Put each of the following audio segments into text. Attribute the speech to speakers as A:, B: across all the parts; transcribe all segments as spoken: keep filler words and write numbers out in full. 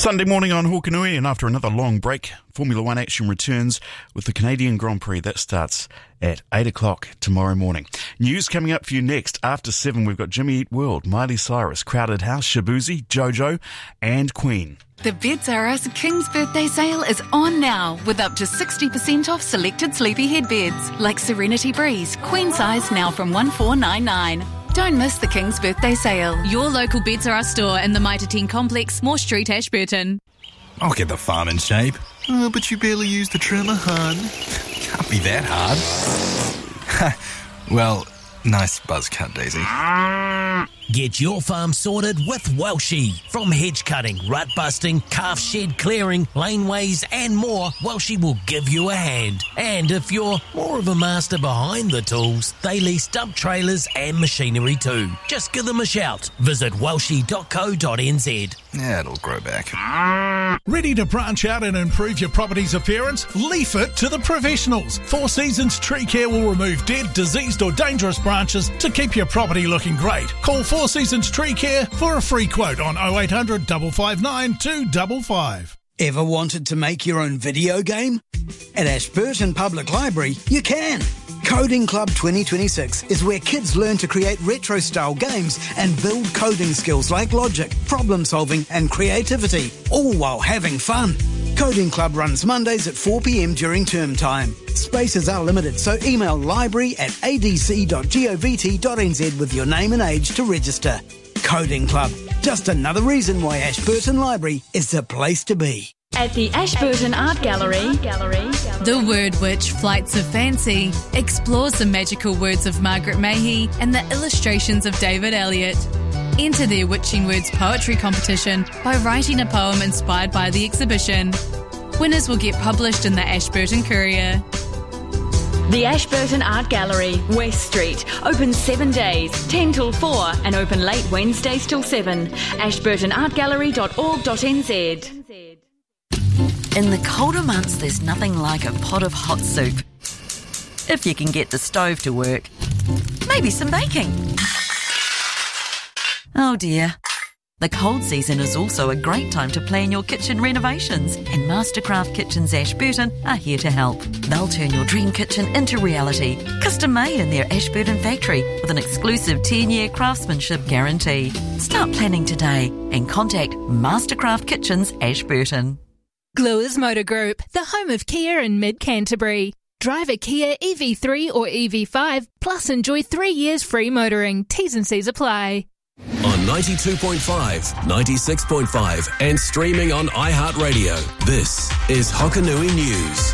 A: Sunday morning on Hokanui, and after another long break, Formula One action returns with the Canadian Grand Prix. That starts at eight o'clock tomorrow morning. News coming up for you next. After seven, we've got Jimmy Eat World, Miley Cyrus, Crowded House, Shabuzi, Jojo, and Queen.
B: The Beds R Us King's Birthday Sale is on now with up to sixty percent off selected sleepy headbeds like Serenity Breeze, queen size now from one four nine nine. Don't miss the King's Birthday Sale.
C: Your local Beds R Us store in the Mitre ten Complex, Moore Street, Ashburton.
D: I'll get the farm in shape. Oh, but you barely use the trimmer, hon. Can't be that hard. Well, nice buzz cut, Daisy.
E: Get your farm sorted with Welshie. From hedge cutting, rut busting, calf shed clearing, laneways and more, Welshie will give you a hand. And if you're more of a master behind the tools, they lease dump trailers and machinery too. Just give them a shout. Visit welshie dot co dot n z.
D: Yeah, it'll grow back.
F: Ready to branch out and improve your property's appearance? Leaf it to the professionals. Four Seasons Tree Care will remove dead, diseased or dangerous branches to keep your property looking great. Call Four Seasons Tree Care for a free quote on oh eight hundred, five five nine, two five five.
G: Ever wanted to make your own video game? At Ashburton Public Library, you can. Coding Club twenty twenty-six is where kids learn to create retro-style games and build coding skills like logic, problem-solving and creativity, all while having fun. Coding Club runs Mondays at four p m during term time. Spaces are limited, so email library at a d c dot govt dot n z with your name and age to register. Coding Club, just another reason why Ashburton Library is the place to be.
H: At the Ashburton Art Gallery,
C: The Word Witch Flights of Fancy explores the magical words of Margaret Mahy and the illustrations of David Elliott. Enter their Witching Words poetry competition by writing a poem inspired by the exhibition. Winners will get published in the Ashburton Courier.
H: the Ashburton Art Gallery, West Street, open seven days, ten till four, and open late Wednesdays till seven. ashburton art gallery dot org dot n z.
I: In the colder months, there's nothing like a pot of hot soup. If you can get the stove to work. Maybe some baking. Oh dear. The cold season is also a great time to plan your kitchen renovations, and Mastercraft Kitchens Ashburton are here to help. They'll turn your dream kitchen into reality, custom made in their Ashburton factory with an exclusive ten-year craftsmanship guarantee. Start planning today and contact Mastercraft Kitchens Ashburton.
J: Gluers Motor Group, the home of Kia in mid-Canterbury. Drive a Kia E V three or E V five, plus enjoy three years free motoring. T's and C's apply.
K: On ninety-two point five, ninety-six point five, and streaming on iHeartRadio, this is Hokanui News.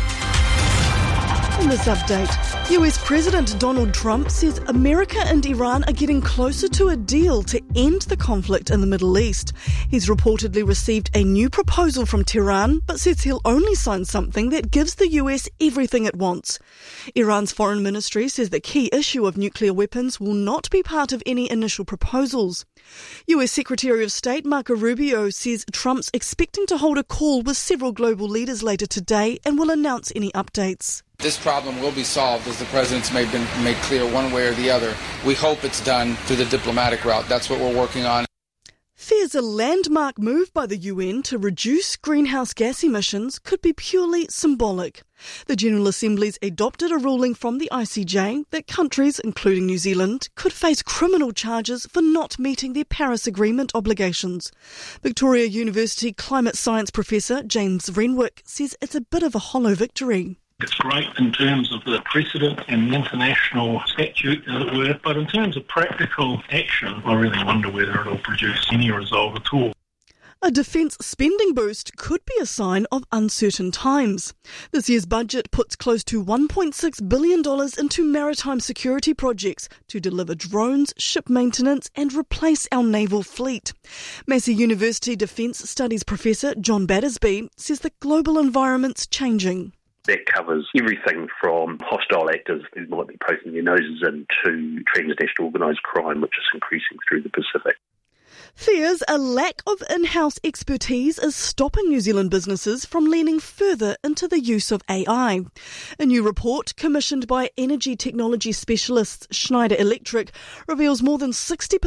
L: In this update, U S President Donald Trump says America and Iran are getting closer to a deal to end the conflict in the Middle East. He's reportedly received a new proposal from Tehran, but says he'll only sign something that gives the U S everything it wants. Iran's foreign ministry says the key issue of nuclear weapons will not be part of any initial proposals. U S Secretary of State Marco Rubio says Trump's expecting to hold a call with several global leaders later today and will announce any updates.
M: This problem will be solved, as the president's made, been made clear one way or the other. We hope it's done through the diplomatic route. That's what we're working on.
L: Fears a landmark move by the U N to reduce greenhouse gas emissions could be purely symbolic. The General Assembly's adopted a ruling from the I C J that countries, including New Zealand, could face criminal charges for not meeting their Paris Agreement obligations. Victoria University climate science professor James Renwick says it's a bit of a hollow victory.
N: It's great in terms of the precedent and the international statute, as it were, but in terms of practical action, I really wonder whether it'll produce any result at all.
L: A defence spending boost could be a sign of uncertain times. This year's budget puts close to one point six billion dollars into maritime security projects to deliver drones, ship maintenance and replace our naval fleet. Massey University Defence Studies Professor John Battersby says the global environment's changing.
O: That covers everything from hostile actors who might be poking their noses into transnational organised crime, which is increasing through the Pacific.
L: Fears a lack of in-house expertise is stopping New Zealand businesses from leaning further into the use of A I. A new report commissioned by energy technology specialists Schneider Electric reveals more than sixty percent